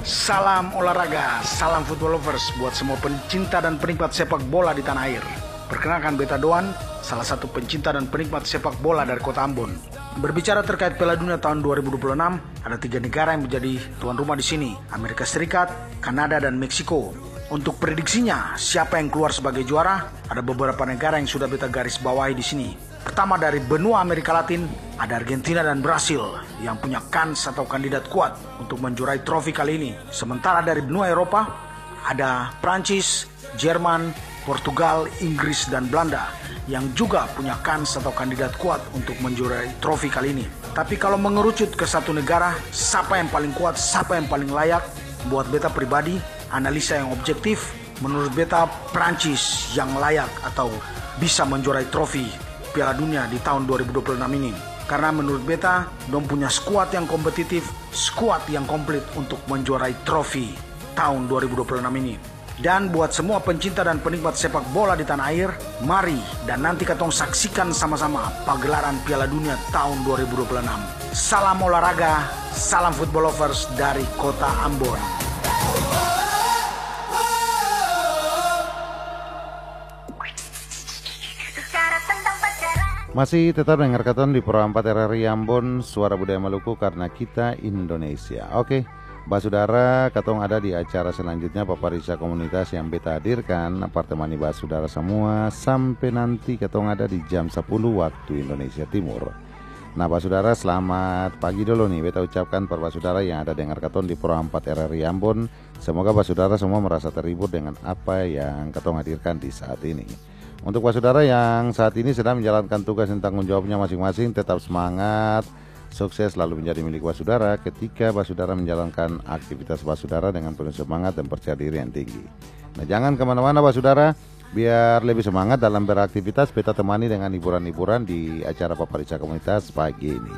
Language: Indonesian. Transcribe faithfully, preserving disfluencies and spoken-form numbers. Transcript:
Salam olahraga, salam football lovers buat semua pencinta dan penikmat sepak bola di tanah air. Perkenalkan Beta Doan, salah satu pencinta dan penikmat sepak bola dari kota Ambon. Berbicara terkait Piala Dunia tahun dua ribu dua puluh enam, ada tiga negara yang menjadi tuan rumah di sini, Amerika Serikat, Kanada, dan Meksiko. Untuk prediksinya, siapa yang keluar sebagai juara? Ada beberapa negara yang sudah Beta garis bawahi di sini. Pertama dari benua Amerika Latin, ada Argentina dan Brasil yang punya kans atau kandidat kuat untuk menjuarai trofi kali ini. Sementara dari benua Eropa, ada Prancis, Jerman, Portugal, Inggris, dan Belanda yang juga punya kans atau kandidat kuat untuk menjuarai trofi kali ini. Tapi kalau mengerucut ke satu negara, siapa yang paling kuat, siapa yang paling layak? Buat Beta pribadi, analisa yang objektif, menurut Beta Prancis yang layak atau bisa menjuarai trofi Piala Dunia di tahun dua ribu dua puluh enam ini. Karena menurut Beta, dong punya skuad yang kompetitif, skuad yang komplit untuk menjuarai trofi tahun dua ribu dua puluh enam ini. Dan buat semua pencinta dan penikmat sepak bola di tanah air, mari dan nanti katong saksikan sama-sama pagelaran Piala Dunia tahun dua ribu dua puluh enam. Salam olahraga, salam football lovers dari kota Ambon. Masih tetap dengarkan di Pro empat R R I Ambon, Suara Budaya Maluku karena kita Indonesia. Oke, Basudara, katong ada di acara selanjutnya Paparisa Komunitas yang Beta hadirkan. Apartemani Basudara semua sampai nanti katong ada di jam sepuluh waktu Indonesia Timur. Nah Basudara, selamat pagi dulu nih Beta ucapkan per Basudara yang ada dengar katong di Pro empat R R I Ambon. Semoga Basudara semua merasa terhibur dengan apa yang katong hadirkan di saat ini. Untuk Basudara yang saat ini sedang menjalankan tugas dan tanggung jawabnya masing-masing, tetap semangat, sukses selalu menjadi milik Basudara ketika Basudara menjalankan aktivitas Basudara dengan penuh semangat dan percaya diri yang tinggi. Nah jangan kemana-mana Basudara, biar lebih semangat dalam beraktivitas, Beta temani dengan hiburan-hiburan di acara Paparisa Komunitas pagi ini.